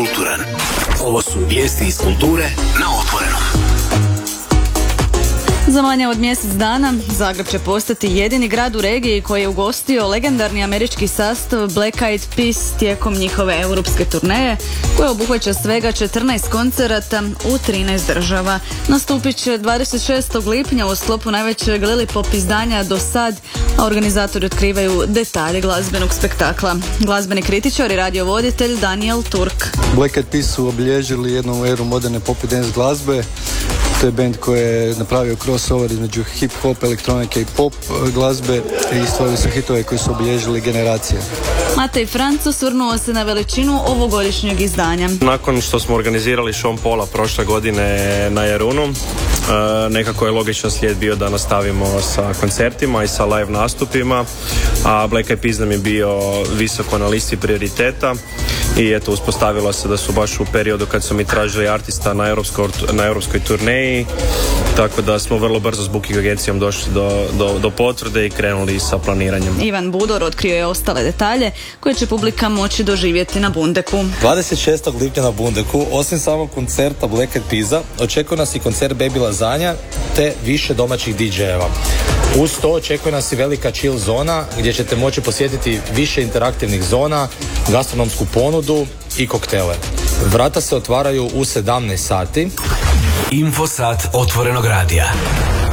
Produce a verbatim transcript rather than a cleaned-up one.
kulturan. Ovo su vijesti iz kulture na Otvorenom. Za manje od mjesec dana Zagreb će postati jedini grad u regiji koji je ugostio legendarni američki sastav Black Eyed Peas tijekom njihove europske turneje, koja obuhvaća svega četrnaest koncerata u trinaest država. Nastupit će dvadeset šestog lipnja u sklopu najvećeg Lillipop izdanja do sad, a organizatori otkrivaju detalje glazbenog spektakla. Glazbeni kritičar i radiovoditelj Daniel Turk. Black Eyed Peas su obilježili jednu eru moderne pop i dance glazbe. To je band koji je napravio crossover između hip-hop, elektronike i pop glazbe i stvorili su hitove koji su obilježili generacije. Matej Franc osvrnuo se na veličinu ovogodišnjeg izdanja. Nakon što smo organizirali Sean Paula prošle godine na Jarunu, nekako je logičan slijed bio da nastavimo sa koncertima i sa live nastupima, a Black Eyed Peas nam je bio visoko na listi prioriteta i eto, uspostavilo se da su baš u periodu kad su mi tražili artista na, europsko, na europskoj turneji, tako da smo vrlo brzo s booking agencijom došli do, do, do potvrde i krenuli sa planiranjem. Ivan Budor otkrio je ostale detalje koje će publika moći doživjeti na Bundeku. dvadeset šestog lipnja na Bundeku, osim samog koncerta Black Eyed Peasa, očekuje nas i koncert Baby Lasagna te više domaćih di džejeva. Uz to očekuje nas i velika chill zona gdje ćete moći posjetiti više interaktivnih zona, gastronomsku ponudu i koktele. Vrata se otvaraju u sedamnaest sati. Infosat Otvorenog radija.